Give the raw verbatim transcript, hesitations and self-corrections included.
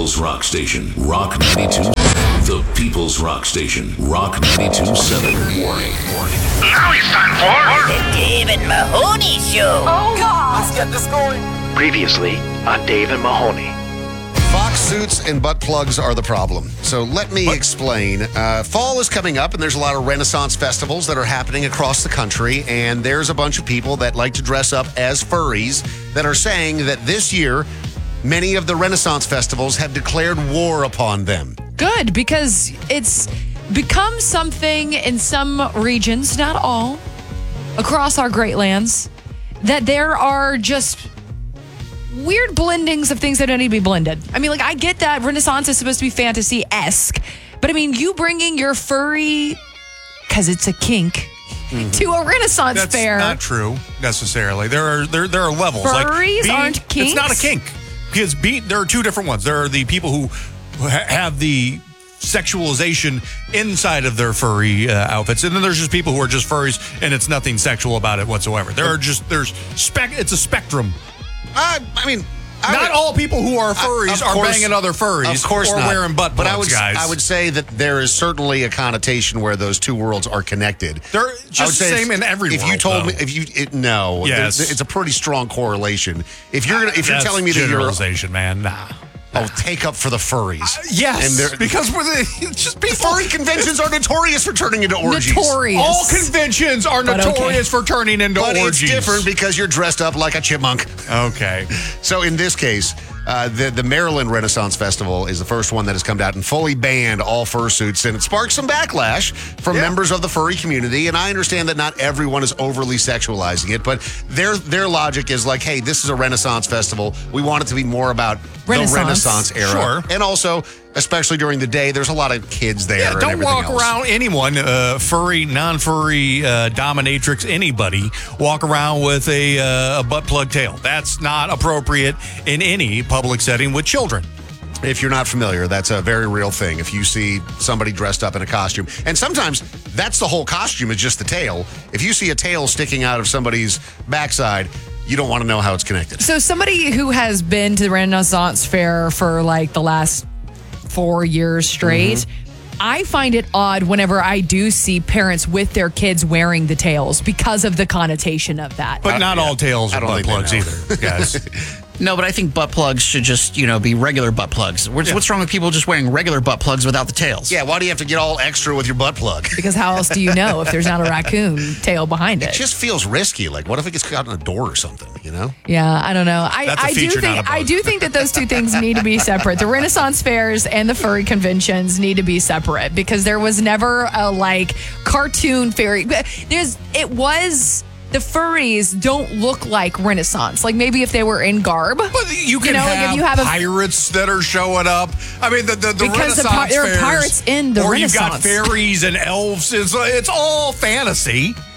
People's Rock Station. Rock ninety-two. The People's Rock Station. Rock ninety-two point seven. Warning. Warning. Now it's time for The Dave and Mahoney Show. Oh, God. Let's get this going. Previously on Dave and Mahoney. Fox suits and butt plugs are the problem. So let me What? explain. Uh, fall is coming up, and there's a lot of Renaissance festivals that are happening across the country. And there's a bunch of people that like to dress up as furries that are saying that this year, many of the Renaissance festivals have declared war upon them. Good, because it's become something in some regions, not all, across our great lands, that there are just weird blendings of things that don't need to be blended. I mean, like, I get that Renaissance is supposed to be fantasy-esque, but I mean, you bringing your furry, because it's a kink, mm-hmm. to a Renaissance That's fair. not true necessarily. There are there there are levels. Furries like being, aren't kinks? It's not a kink. Because being, there are two different ones. There are the people who ha- have the sexualization inside of their furry uh, outfits, and then there's just people who are just furries, and it's nothing sexual about it whatsoever. There are just there's spec. It's a spectrum. Uh, I mean, I Not would, all people who are furries of are course- banging other furries. Of course or not. wearing butt but plugs, I would, guys. I would say that there is certainly a connotation where those two worlds are connected. They're I would just the say same if- in every If world, you told though. me, if you it, no, Yes. there- it's a pretty strong correlation. If you're gonna, if you're That's telling me that you're generalization, man, nah. oh, take up for the furries. Yes, and they're- because we're the, it's just the people. furry conventions are notorious for turning into orgies. Notorious. All conventions are But notorious okay. for turning into But orgies. it's different because you're dressed up like a chipmunk. Okay. So in this case, uh, the, the Maryland Renaissance Festival is the first one that has come out and fully banned all fursuits, and it sparked some backlash from Yeah. members of the furry community. And I understand that not everyone is overly sexualizing it, but their their logic is like, hey, this is a Renaissance festival. We want it to be more about Renaissance. the Renaissance era. Sure. And also, especially during the day, there's a lot of kids there. Yeah, and don't everything walk else. around anyone, uh, furry, non-furry, uh, dominatrix, anybody, walk around with a, uh, a butt plug tail. That's not appropriate in any public setting with children. If you're not familiar, that's a very real thing. If you see somebody dressed up in a costume, and sometimes that's the whole costume is just the tail. If you see a tail sticking out of somebody's backside, you don't want to know how it's connected. So somebody who has been to the Renaissance Fair for like the last four years straight, Mm-hmm. I find it odd whenever I do see parents with their kids wearing the tails because of the connotation of that. But not all tails I are don't butt think they plugs know. either, guys. No, but I think butt plugs should just, you know, be regular butt plugs. What's, Yeah. what's wrong with people just wearing regular butt plugs without the tails? Yeah, why do you have to get all extra with your butt plug? Because how else do you know if there's not a raccoon tail behind It it? just feels risky. Like, what if it gets caught in a door or something, you know? Yeah, I don't know. I, That's a I do feature, not a think bug. I do think that those two things need to be separate. The Renaissance fairs and the furry conventions need to be separate because there was never a like cartoon fairy. There's it was the furries don't look like Renaissance. Like maybe if they were in garb. But you can You know, like have, if you have a- pirates that are showing up. I mean, the, the, the Because the Renaissance pi- there are fairs, pirates in the or you've got Renaissance. fairies and elves. It's, it's all fantasy.